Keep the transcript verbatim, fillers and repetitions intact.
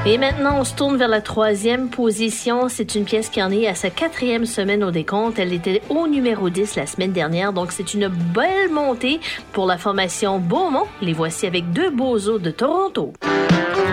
Et maintenant, on se tourne vers la troisième position. C'est une pièce qui en est à sa quatrième semaine au décompte. Elle était au numéro dix la semaine dernière, donc c'est une belle montée pour la formation Beaumont. Les voici avec Deux Beaux Os de Toronto.